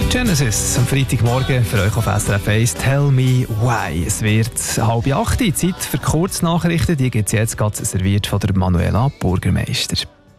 Genesis am Freitagmorgen für euch auf SRF 1 «Tell me why». Es wird 7:30 Zeit für Kurznachrichten. Die gibt es jetzt gerade serviert von der Manuela Bürgermeister.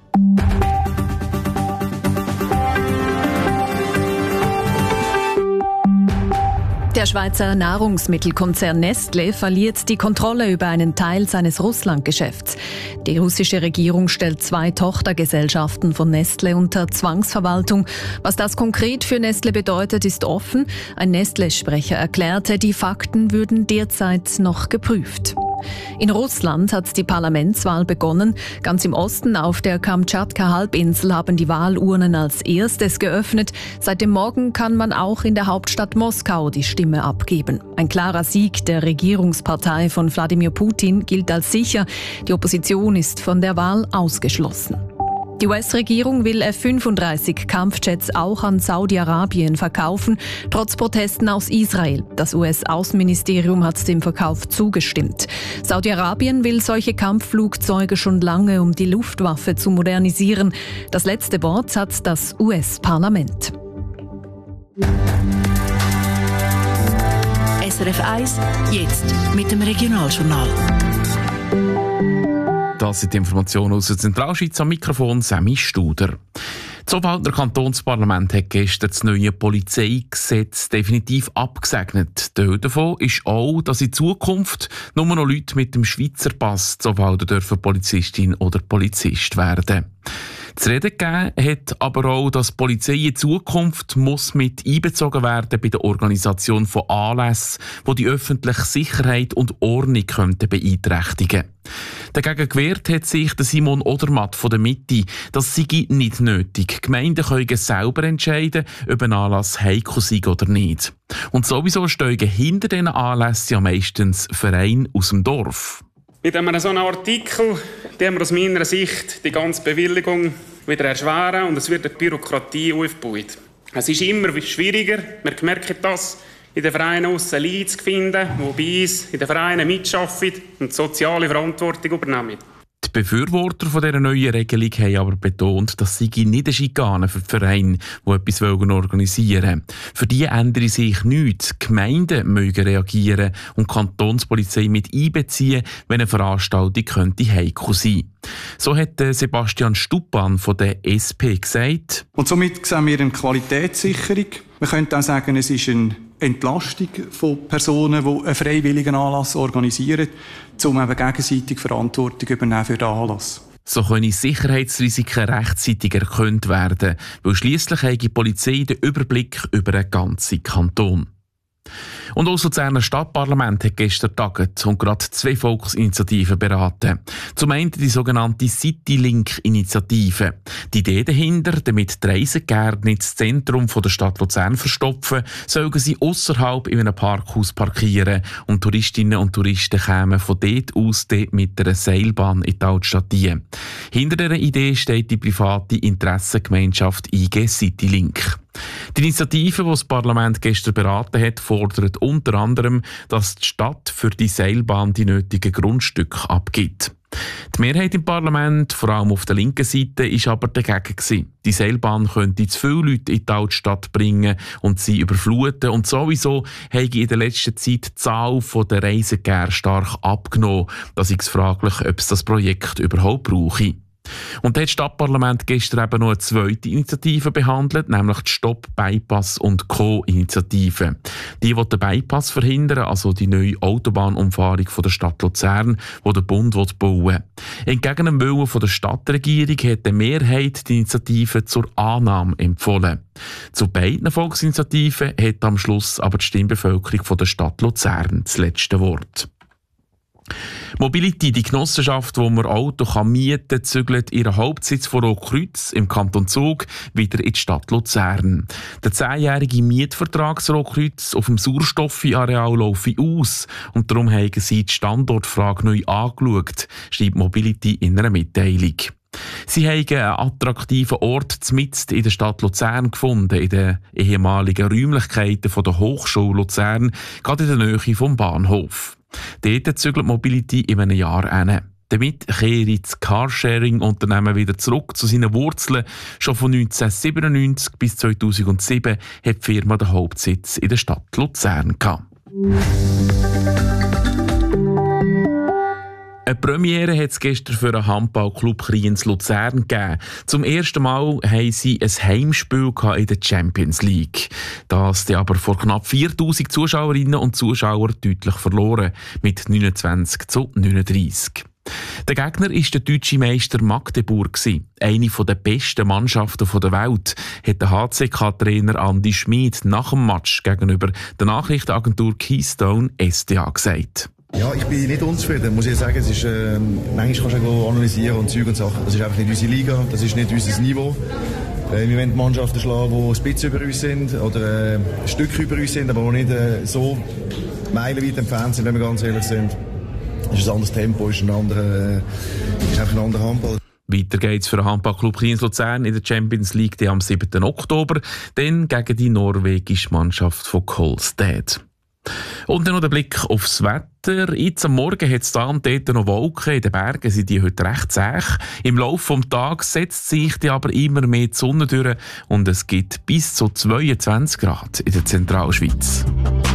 Der Schweizer Nahrungsmittelkonzern Nestlé verliert die Kontrolle über einen Teil seines Russlandgeschäfts. Die russische Regierung stellt 2 Tochtergesellschaften von Nestlé unter Zwangsverwaltung. Was das konkret für Nestlé bedeutet, ist offen. Ein Nestlé-Sprecher erklärte, die Fakten würden derzeit noch geprüft. In Russland hat die Parlamentswahl begonnen. Ganz im Osten auf der Kamtschatka-Halbinsel haben die Wahlurnen als erstes geöffnet. Seit dem Morgen kann man auch in der Hauptstadt Moskau die Stimme abgeben. Ein klarer Sieg der Regierungspartei von Wladimir Putin gilt als sicher. Die Opposition ist von der Wahl ausgeschlossen. Die US-Regierung will F-35 Kampfjets auch an Saudi-Arabien verkaufen, trotz Protesten aus Israel. Das US-Außenministerium hat dem Verkauf zugestimmt. Saudi-Arabien will solche Kampfflugzeuge schon lange, um die Luftwaffe zu modernisieren. Das letzte Wort hat das US-Parlament. SRF 1, jetzt mit dem Regionaljournal. Das sind die Informationen aus der Zentralschweiz. Am Mikrofon Sammy Studer. Das Obwalder Kantonsparlament hat gestern das neue Polizeigesetz definitiv abgesegnet. Teil davon ist auch, dass in Zukunft nur noch Leute mit dem Schweizer Pass zu Obwalden dürfen Polizistin oder Polizist werden. Zu reden gegeben hat aber auch, dass die Polizei in Zukunft muss mit einbezogen werden bei der Organisation von Anlässen, die die öffentliche Sicherheit und Ordnung könnten beeinträchtigen. Dagegen gewehrt hat sich der Simon Odermatt von der Mitte, das sei nicht nötig. Gemeinden können selber entscheiden, ob ein Anlass heikel sei oder nicht. Und sowieso stehen hinter diesen Anlässen ja meistens Vereine aus dem Dorf. Mit einem so einem Artikel, den wir aus meiner Sicht die ganze Bewilligung wieder erschweren und es wird eine Bürokratie aufgebaut. Es ist immer schwieriger, wir merken das, in den Vereinen aussen Leute zu finden, die bei uns in den Vereinen mitarbeiten und die soziale Verantwortung übernehmen. Die Befürworter von dieser neuen Regelung haben aber betont, dass sie nicht eine Schikane für die Vereine, die etwas organisieren wollen. Für die ändere sich nichts. Die Gemeinden mögen reagieren und die Kantonspolizei mit einbeziehen, wenn eine Veranstaltung könnte heikel sein. So hat Sebastian Stuppan von der SP gesagt. Und somit sehen wir eine Qualitätssicherung. Man könnte auch sagen, es ist eine Entlastung von Personen, die einen freiwilligen Anlass organisieren, um eben gegenseitig Verantwortung übernehmen für den Anlass. So können Sicherheitsrisiken rechtzeitig erkannt werden, weil schliesslich hat die Polizei den Überblick über den ganzen Kanton. Und auch das Luzerner Stadtparlament hat gestern tagt und gerade 2 Volksinitiativen beraten. Zum einen die sogenannte Citylink-Initiative. Die Idee dahinter, damit die Reisegärten ins Zentrum der Stadt Luzern verstopfen, sollen sie ausserhalb in einem Parkhaus parkieren und Touristinnen und Touristen kämen von dort aus mit einer Seilbahn in die Altstadt ein. Hinter dieser Idee steht die private Interessengemeinschaft IG Citylink. Die Initiative, die das Parlament gestern beraten hat, fordert unter anderem, dass die Stadt für die Seilbahn die nötigen Grundstücke abgibt. Die Mehrheit im Parlament, vor allem auf der linken Seite, war aber dagegen gewesen. Die Seilbahn könnte zu viele Leute in die Altstadt bringen und sie überfluten. Und sowieso habe in der letzten Zeit die Zahl der Reisegäste stark abgenommen. Da ist es fraglich, ob es das Projekt überhaupt brauche. Und dann hat das Stadtparlament gestern eben noch eine zweite Initiative behandelt, nämlich die Stopp Bypass und Co-Initiative. Die will den Bypass verhindern, also die neue Autobahnumfahrung von der Stadt Luzern, die der Bund bauen will. Entgegen dem Willen von der Stadtregierung hat die Mehrheit die Initiative zur Annahme empfohlen. Zu beiden Volksinitiativen hat am Schluss aber die Stimmbevölkerung von der Stadt Luzern das letzte Wort. Mobility, die Genossenschaft, wo man Auto mieten kann, zügelt ihren Hauptsitz von Rotkreuz im Kanton Zug wieder in die Stadt Luzern. Der 10-jährige Mietvertrag Rotkreuz auf dem Sauerstoffareal laufe aus und darum haben sie die Standortfrage neu angeschaut, schreibt Mobility in einer Mitteilung. Sie haben einen attraktiven Ort mitten in der Stadt Luzern gefunden, in den ehemaligen Räumlichkeiten der Hochschule Luzern, gerade in der Nähe vom Bahnhof. Dort zügelt Mobility in einem Jahr hin. Damit kehre das Carsharing-Unternehmen wieder zurück zu seinen Wurzeln. Schon von 1997 bis 2007 hat die Firma den Hauptsitz in der Stadt Luzern gehabt. Eine Premiere hat es gestern für einen Handballclub Kriens Luzern gegeben. Zum ersten Mal haben sie ein Heimspiel in der Champions League. Das die aber vor knapp 4000 Zuschauerinnen und Zuschauern deutlich verloren, mit 29:39. Der Gegner war der deutsche Meister Magdeburg. Eine der besten Mannschaften der Welt, hat der HCK-Trainer Andi Schmid nach dem Match gegenüber der Nachrichtenagentur Keystone SDA gesagt. Ja, ich bin nicht unzufrieden, muss ich sagen. Es ist, manchmal kannst du analysieren und Zeug und Sachen. Das ist einfach nicht unsere Liga, das ist nicht unser Niveau. Wir wollen Mannschaften schlagen, die ein bisschen über uns sind oder ein Stück über uns sind, aber die nicht so meilenweit entfernt sind, wenn wir ganz ehrlich sind. Es ist ein anderes Tempo, ist einfach ein anderer Handball. Weiter geht's für den Handballclub Kriens Luzern in der Champions League am 7. Oktober, dann gegen die norwegische Mannschaft von Kolstad. Und dann noch der Blick aufs Wetter. Jetzt am Morgen hat es da und dort noch Wolken. In den Bergen sind die heute recht zäh. Im Laufe des Tages setzt sich die aber immer mehr die Sonne durch und es gibt bis zu 22 Grad in der Zentralschweiz.